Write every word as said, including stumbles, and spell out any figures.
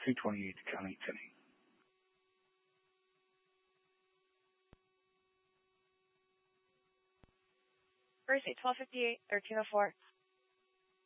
three twenty-eight County Tenny. First eight, twelve fifty-eight, thirteen oh four.